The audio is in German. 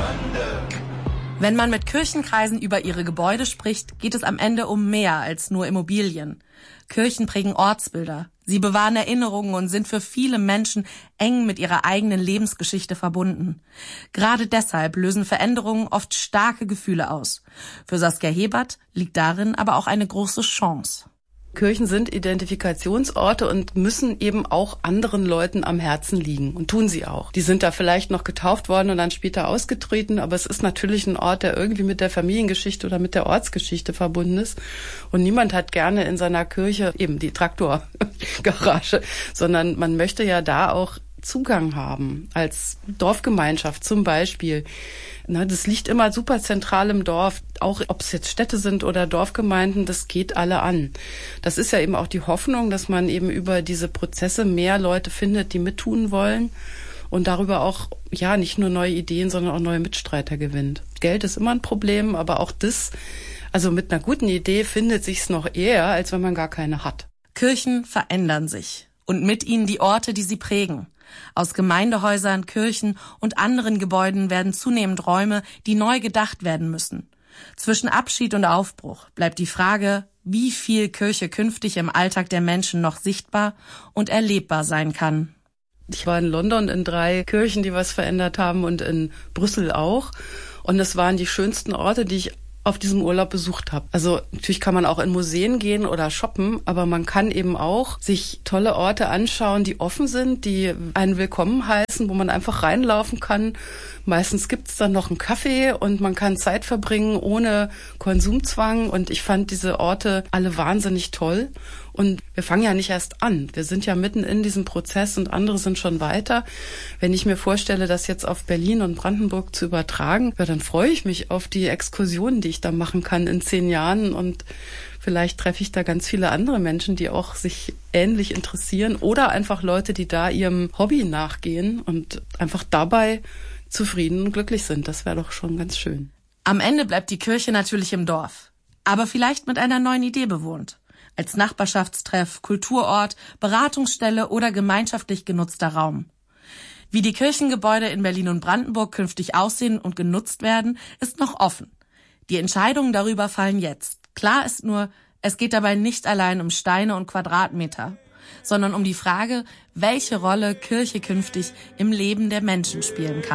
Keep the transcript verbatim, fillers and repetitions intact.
Wenn man mit Kirchenkreisen über ihre Gebäude spricht, geht es am Ende um mehr als nur Immobilien. Kirchen prägen Ortsbilder. Sie bewahren Erinnerungen und sind für viele Menschen eng mit ihrer eigenen Lebensgeschichte verbunden. Gerade deshalb lösen Veränderungen oft starke Gefühle aus. Für Saskia Hebert liegt darin aber auch eine große Chance. Kirchen sind Identifikationsorte und müssen eben auch anderen Leuten am Herzen liegen und tun sie auch. Die sind da vielleicht noch getauft worden und dann später ausgetreten, aber es ist natürlich ein Ort, der irgendwie mit der Familiengeschichte oder mit der Ortsgeschichte verbunden ist. Und niemand hat gerne in seiner Kirche eben die Traktorgarage, sondern man möchte ja da auch Zugang haben, als Dorfgemeinschaft zum Beispiel. Na, das liegt immer super zentral im Dorf, auch ob es jetzt Städte sind oder Dorfgemeinden, das geht alle an. Das ist ja eben auch die Hoffnung, dass man eben über diese Prozesse mehr Leute findet, die mittun wollen und darüber auch ja nicht nur neue Ideen, sondern auch neue Mitstreiter gewinnt. Geld ist immer ein Problem, aber auch das, also mit einer guten Idee findet sich's noch eher, als wenn man gar keine hat. Kirchen verändern sich und mit ihnen die Orte, die sie prägen. Aus Gemeindehäusern, Kirchen und anderen Gebäuden werden zunehmend Räume, die neu gedacht werden müssen. Zwischen Abschied und Aufbruch bleibt die Frage, wie viel Kirche künftig im Alltag der Menschen noch sichtbar und erlebbar sein kann. Ich war in London in drei Kirchen, die was verändert haben, und in Brüssel auch. Und es waren die schönsten Orte, die ich auf diesem Urlaub besucht habe. Also natürlich kann man auch in Museen gehen oder shoppen, aber man kann eben auch sich tolle Orte anschauen, die offen sind, die einen willkommen heißen, wo man einfach reinlaufen kann. Meistens gibt's dann noch einen Kaffee und man kann Zeit verbringen ohne Konsumzwang. Und ich fand diese Orte alle wahnsinnig toll. Und wir fangen ja nicht erst an. Wir sind ja mitten in diesem Prozess und andere sind schon weiter. Wenn ich mir vorstelle, das jetzt auf Berlin und Brandenburg zu übertragen, ja, dann freue ich mich auf die Exkursionen, die ich da machen kann in zehn Jahren. Und vielleicht treffe ich da ganz viele andere Menschen, die auch sich ähnlich interessieren oder einfach Leute, die da ihrem Hobby nachgehen und einfach dabei zufrieden und glücklich sind. Das wäre doch schon ganz schön. Am Ende bleibt die Kirche natürlich im Dorf, aber vielleicht mit einer neuen Idee bewohnt. Als Nachbarschaftstreff, Kulturort, Beratungsstelle oder gemeinschaftlich genutzter Raum. Wie die Kirchengebäude in Berlin und Brandenburg künftig aussehen und genutzt werden, ist noch offen. Die Entscheidungen darüber fallen jetzt. Klar ist nur, es geht dabei nicht allein um Steine und Quadratmeter, sondern um die Frage, welche Rolle Kirche künftig im Leben der Menschen spielen kann.